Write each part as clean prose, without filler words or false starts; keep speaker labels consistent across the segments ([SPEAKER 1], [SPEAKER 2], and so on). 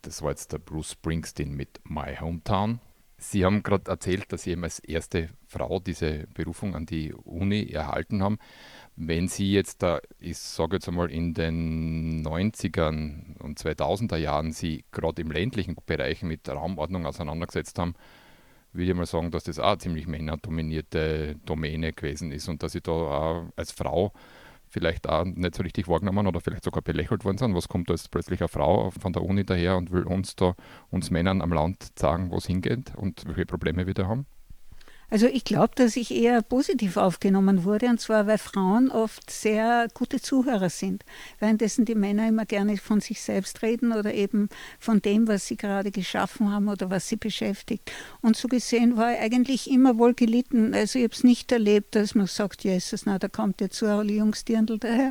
[SPEAKER 1] Das war jetzt der Bruce Springsteen mit My Hometown. Sie haben gerade erzählt, dass Sie eben als erste Frau diese Berufung an die Uni erhalten haben. Wenn Sie jetzt da, ich sage jetzt einmal in den 90ern und 2000er Jahren, Sie gerade im ländlichen Bereich mit Raumordnung auseinandergesetzt haben, würde ich mal sagen, dass das auch eine ziemlich männerdominierte Domäne gewesen ist und dass Sie da auch als Frau vielleicht auch nicht so richtig wahrgenommen oder vielleicht sogar belächelt worden sind. Was kommt da jetzt plötzlich eine Frau von der Uni daher und will uns Männern am Land sagen, wo es hingeht und welche Probleme wir da haben?
[SPEAKER 2] Also ich glaube, dass ich eher positiv aufgenommen wurde, und zwar, weil Frauen oft sehr gute Zuhörer sind, währenddessen die Männer immer gerne von sich selbst reden oder eben von dem, was sie gerade geschaffen haben oder was sie beschäftigt. Und so gesehen war ich eigentlich immer wohl gelitten. Also ich habe es nicht erlebt, dass man sagt, Jesus, na, da kommt jetzt so ein Jungsdirndl daher.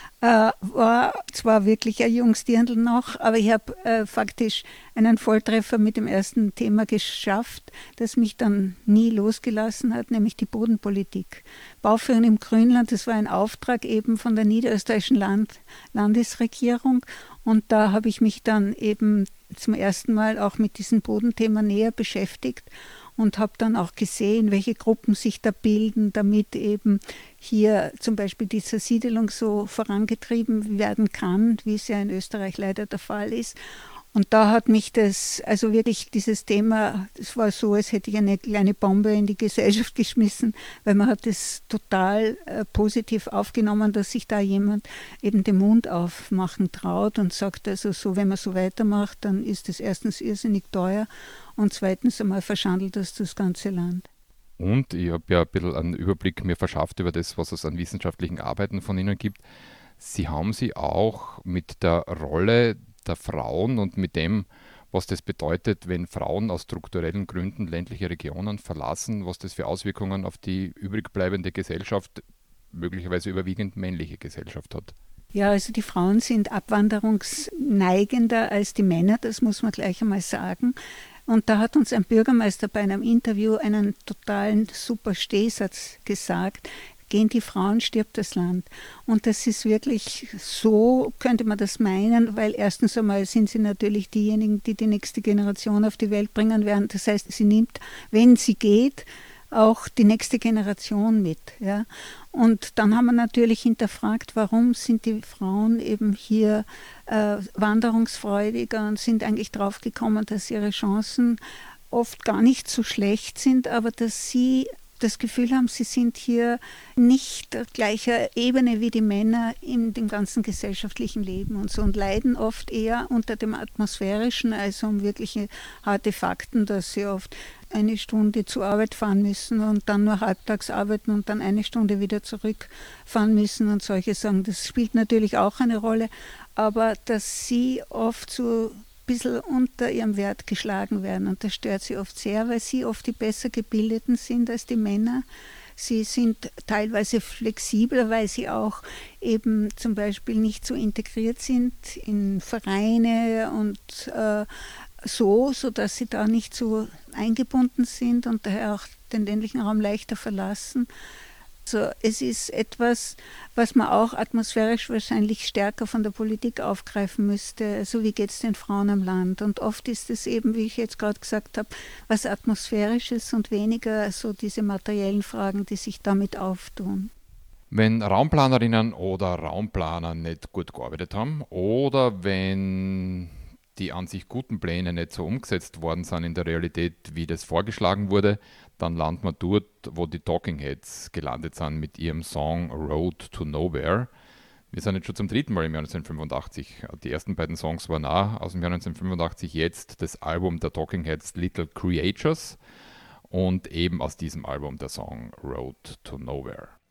[SPEAKER 2] War zwar wirklich ein Jungsdirndl noch, aber ich habe faktisch einen Volltreffer mit dem ersten Thema geschafft, das mich dann nie losgelassen hat, nämlich die Bodenpolitik. Bauführung im Grünland, das war ein Auftrag eben von der niederösterreichischen Landesregierung, und da habe ich mich dann eben zum ersten Mal auch mit diesem Bodenthema näher beschäftigt und habe dann auch gesehen, welche Gruppen sich da bilden, damit eben hier zum Beispiel die Zersiedelung so vorangetrieben werden kann, wie es ja in Österreich leider der Fall ist. Und da hat mich das, also wirklich dieses Thema, es war so, als hätte ich eine kleine Bombe in die Gesellschaft geschmissen, weil man hat es total positiv aufgenommen, dass sich da jemand eben den Mund aufmachen traut und sagt, also so, wenn man so weitermacht, dann ist es erstens irrsinnig teuer und zweitens einmal verschandelt das ganze Land.
[SPEAKER 1] Und ich habe ja ein bisschen einen Überblick mir verschafft über das, was es an wissenschaftlichen Arbeiten von Ihnen gibt. Sie haben sich auch mit der Rolle der Frauen und mit dem, was das bedeutet, wenn Frauen aus strukturellen Gründen ländliche Regionen verlassen, was das für Auswirkungen auf die übrig bleibende Gesellschaft, möglicherweise überwiegend männliche Gesellschaft hat.
[SPEAKER 2] Ja, also die Frauen sind abwanderungsneigender als die Männer, das muss man gleich einmal sagen. Und da hat uns ein Bürgermeister bei einem Interview einen totalen super Stehsatz gesagt: Gehen die Frauen, stirbt das Land. Und das ist wirklich so, könnte man das meinen, weil erstens einmal sind sie natürlich diejenigen, die die nächste Generation auf die Welt bringen werden. Das heißt, sie nimmt, wenn sie geht, auch die nächste Generation mit. Ja. Und dann haben wir natürlich hinterfragt, warum sind die Frauen eben hier wanderungsfreudiger, und sind eigentlich draufgekommen, dass ihre Chancen oft gar nicht so schlecht sind, aber dass sie das Gefühl haben, sie sind hier nicht auf gleicher Ebene wie die Männer in dem ganzen gesellschaftlichen Leben und so, und leiden oft eher unter dem Atmosphärischen, also um wirkliche harte Fakten, dass sie oft eine Stunde zur Arbeit fahren müssen und dann nur halbtags arbeiten und dann eine Stunde wieder zurückfahren müssen und solche Sachen. Das spielt natürlich auch eine Rolle, aber dass sie oft so bisschen unter ihrem Wert geschlagen werden. Und das stört sie oft sehr, weil sie oft die besser gebildeten sind als die Männer. Sie sind teilweise flexibler, weil sie auch eben zum Beispiel nicht so integriert sind in Vereine und sodass sie da nicht so eingebunden sind und daher auch den ländlichen Raum leichter verlassen. Also es ist etwas, was man auch atmosphärisch wahrscheinlich stärker von der Politik aufgreifen müsste. Also wie geht es den Frauen am Land? Und oft ist es eben, wie ich jetzt gerade gesagt habe, was Atmosphärisches und weniger so diese materiellen Fragen, die sich damit auftun.
[SPEAKER 1] Wenn Raumplanerinnen oder Raumplaner nicht gut gearbeitet haben oder wenn die an sich guten Pläne nicht so umgesetzt worden sind in der Realität, wie das vorgeschlagen wurde, dann landet man dort, wo die Talking Heads gelandet sind mit ihrem Song Road to Nowhere. Wir sind jetzt schon zum dritten Mal im Jahr 1985. Die ersten beiden Songs waren auch aus dem Jahr 1985, jetzt das Album der Talking Heads Little Creatures und eben aus diesem Album der Song Road to Nowhere.